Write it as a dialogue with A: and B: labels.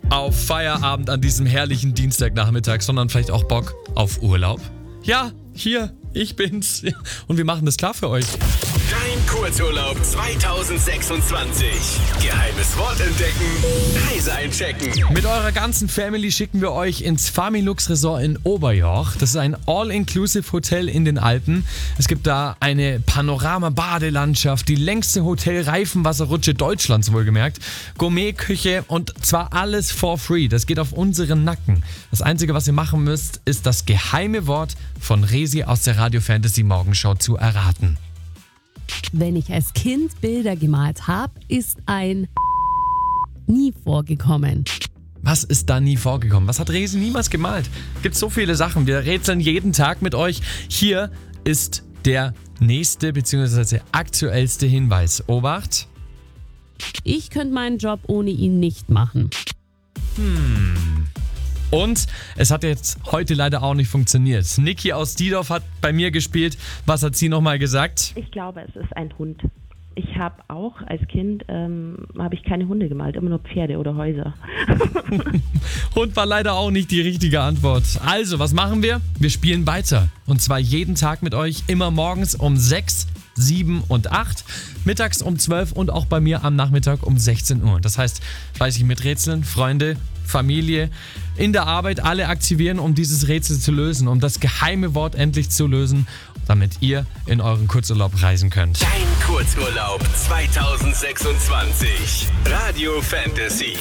A: auf Feierabend an diesem herrlichen Dienstagnachmittag, sondern vielleicht auch Bock auf Urlaub? Ja, hier, ich bin's. Und wir machen das klar für euch.
B: Dein Kurzurlaub 2026. Geheimes Wort entdecken, Reise einchecken.
A: Mit eurer ganzen Family schicken wir euch ins Familux Resort in Oberjoch. Das ist ein All-Inclusive-Hotel in den Alpen. Es gibt da eine Panorama-Badelandschaft, die längste Hotel-Reifenwasserrutsche Deutschlands wohlgemerkt, Gourmet-Küche und zwar alles for free. Das geht auf unseren Nacken. Das Einzige, was ihr machen müsst, ist das geheime Wort von Resi aus der Radio Fantasy Morgenshow zu erraten.
C: Wenn ich als Kind Bilder gemalt habe, ist ein nie vorgekommen.
A: Was ist da nie vorgekommen? Was hat Resi niemals gemalt? Gibt so viele Sachen. Wir rätseln jeden Tag mit euch. Hier ist der nächste bzw. aktuellste Hinweis. Obacht.
C: Ich könnte meinen Job ohne ihn nicht machen.
A: Und es hat jetzt heute leider auch nicht funktioniert. Niki aus Diedorf hat bei mir gespielt. Was hat sie nochmal gesagt?
D: Ich glaube, es ist ein Hund. Ich habe auch als Kind habe ich keine Hunde gemalt, immer nur Pferde oder Häuser.
A: Hund war leider auch nicht die richtige Antwort. Also, was machen wir? Wir spielen weiter. Und zwar jeden Tag mit euch, immer morgens um 6, 7 und 8, mittags um 12 und auch bei mir am Nachmittag um 16 Uhr. Das heißt, fleißig miträtseln, Freunde, Familie, in der Arbeit alle aktivieren, um dieses Rätsel zu lösen, um das geheime Wort endlich zu lösen, damit ihr in euren Kurzurlaub reisen könnt.
B: Dein Kurzurlaub 2026. Radio Fantasy.